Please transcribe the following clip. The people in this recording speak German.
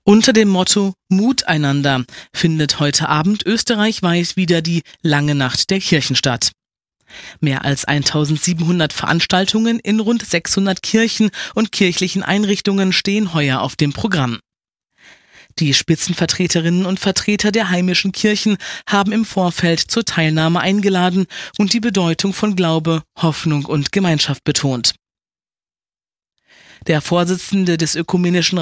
Unter dem Motto Mut einander findet heute Abend österreichweit wieder die Lange Nacht der Kirchen statt. Mehr als 1700 Veranstaltungen in rund 600 Kirchen und kirchlichen Einrichtungen stehen heuer auf dem Programm. Die Spitzenvertreterinnen und Vertreter der heimischen Kirchen haben im Vorfeld zur Teilnahme eingeladen und die Bedeutung von Glaube, Hoffnung und Gemeinschaft betont. Der Vorsitzende des Ökumenischen